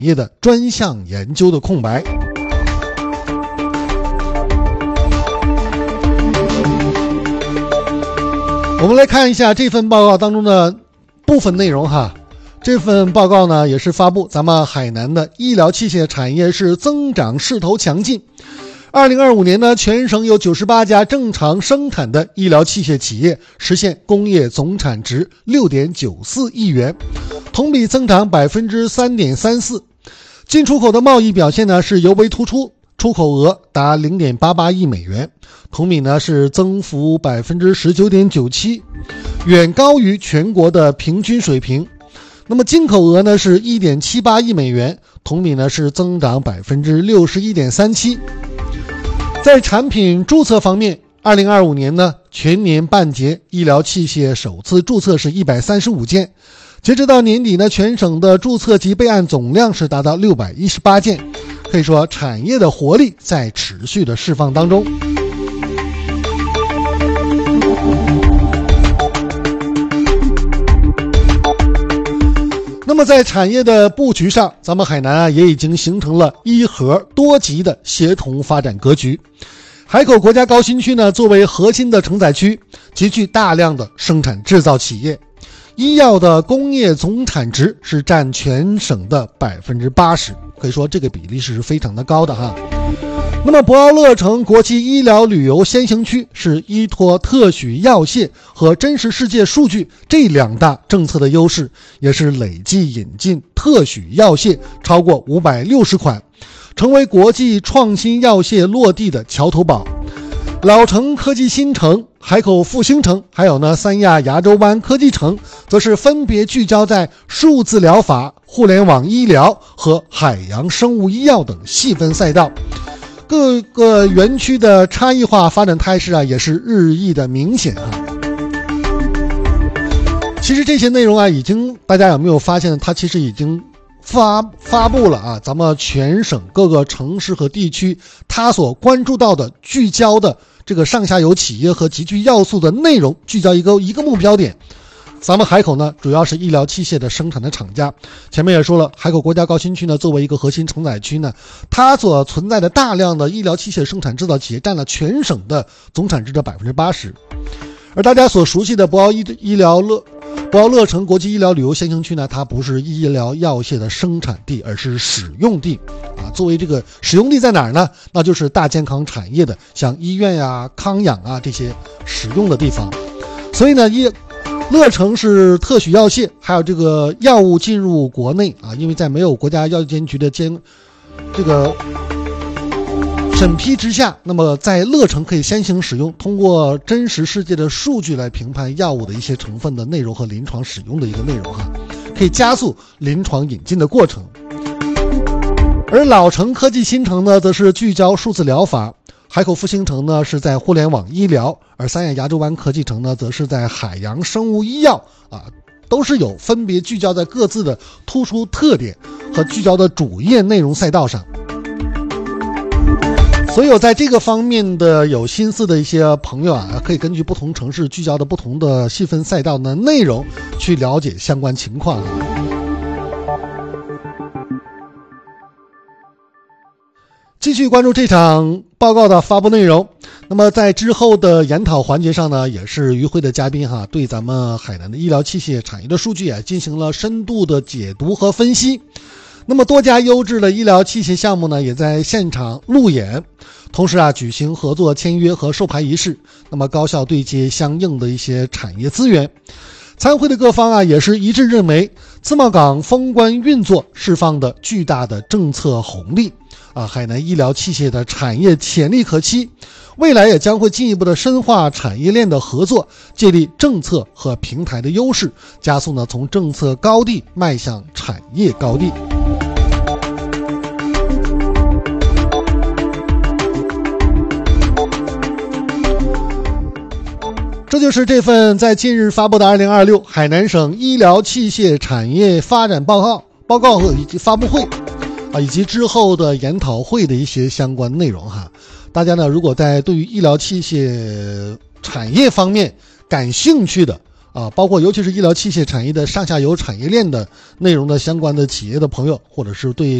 业的专项研究的空白。我们来看一下这份报告当中的部分内容哈。这份报告呢也是发布咱们海南的医疗器械产业是增长势头强劲。2025年呢，全省有98家正常生产的医疗器械企业实现工业总产值 6.94 亿元，同比增长 3.34%。进出口的贸易表现呢是尤为突出，出口额达 0.88 亿美元，同比呢是增幅 19.97%， 远高于全国的平均水平。那么进口额呢是 1.78 亿美元，同比呢是增长 61.37%。在产品注册方面，2025年呢全年办结医疗器械首次注册是135件，截止到年底呢，全省的注册及备案总量是达到618件，可以说产业的活力在持续的释放当中。那么在产业的布局上，咱们海南也已经形成了一核多级的协同发展格局。海口国家高新区呢，作为核心的承载区，集聚大量的生产制造企业，医药的工业总产值是占全省的 80%， 可以说这个比例是非常的高的哈。那么博鳌乐城国际医疗旅游先行区是依托特许药械和真实世界数据这两大政策的优势，也是累计引进特许药械超过560款，成为国际创新药械落地的桥头堡。老城科技新城、海口复兴城还有呢三亚牙洲湾科技城则是分别聚焦在数字疗法、互联网医疗和海洋生物医药等细分赛道。各个园区的差异化发展态势也是日益的明显其实这些内容已经大家有没有发现，它其实已经发布了咱们全省各个城市和地区它所关注到的聚焦的这个上下游企业和极具要素的内容，聚焦一个目标点。咱们海口呢主要是医疗器械的生产的厂家，前面也说了，海口国家高新区呢作为一个核心承载区呢，它所存在的大量的医疗器械生产制造企业占了全省的总产值的 80%。 而大家所熟悉的博鳌乐城国际医疗旅游先行区呢，它不是医疗药械的生产地，而是使用地作为这个使用地在哪儿呢？那就是大健康产业的像医院康养这些使用的地方。所以呢乐城是特许药械还有这个药物进入国内因为在没有国家药监局的这个审批之下，那么在乐城可以先行使用，通过真实世界的数据来评判药物的一些成分的内容和临床使用的一个内容可以加速临床引进的过程。而老城科技新城呢则是聚焦数字疗法，海口复兴城呢是在互联网医疗，而三亚牙洲湾科技城呢则是在海洋生物医药都是有分别聚焦在各自的突出特点和聚焦的主业内容赛道上。所有在这个方面的有心思的一些朋友可以根据不同城市聚焦的不同的细分赛道的内容去了解相关情况继续关注这场报告的发布内容。那么在之后的研讨环节上呢，也是与会的嘉宾对咱们海南的医疗器械产业的数据进行了深度的解读和分析。那么多家优质的医疗器械项目呢也在现场路演，同时举行合作签约和授牌仪式，那么高效对接相应的一些产业资源。参会的各方也是一致认为，自贸港封关运作释放的巨大的政策红利海南医疗器械的产业潜力可期，未来也将会进一步的深化产业链的合作，借力政策和平台的优势，加速呢从政策高地迈向产业高地。这就是这份在近日发布的2026海南省医疗器械产业发展报告和以及发布会以及之后的研讨会的一些相关内容大家呢如果在对于医疗器械产业方面感兴趣的包括尤其是医疗器械产业的上下游产业链的内容的相关的企业的朋友，或者是对